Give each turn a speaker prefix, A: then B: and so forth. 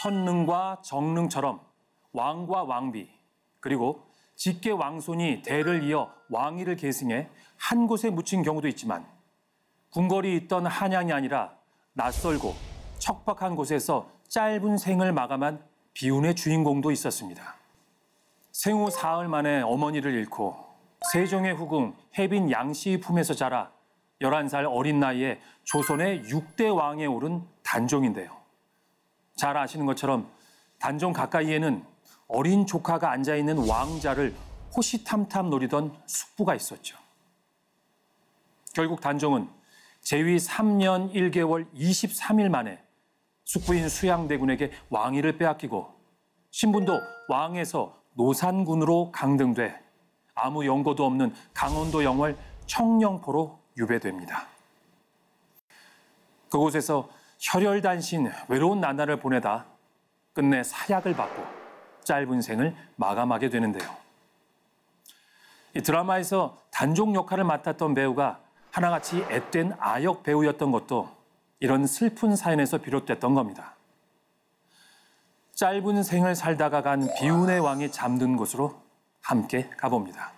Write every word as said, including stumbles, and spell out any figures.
A: 천능과 정능처럼 왕과 왕비 그리고 직계 왕손이 대를 이어 왕위를 계승해 한 곳에 묻힌 경우도 있지만 궁궐이 있던 한양이 아니라 낯설고 척박한 곳에서 짧은 생을 마감한 비운의 주인공도 있었습니다. 생후 사흘 만에 어머니를 잃고 세종의 후궁 해빈 양씨의 품에서 자라 열한 살 어린 나이에 조선의 육 대 왕에 오른 단종인데요. 잘 아시는 것처럼 단종 가까이에는 어린 조카가 앉아있는 왕자를 호시탐탐 노리던 숙부가 있었죠. 결국 단종은 재위 삼 년 일 개월 이십삼 일 만에 숙부인 수양대군에게 왕위를 빼앗기고 신분도 왕에서 노산군으로 강등돼 아무 연고도 없는 강원도 영월 청령포로 유배됩니다. 그곳에서 혈혈단신 외로운 나날을 보내다 끝내 사약을 받고 짧은 생을 마감하게 되는데요. 이 드라마에서 단종 역할을 맡았던 배우가 하나같이 앳된 아역 배우였던 것도 이런 슬픈 사연에서 비롯됐던 겁니다. 짧은 생을 살다가 간 비운의 왕이 잠든 곳으로 함께 가봅니다.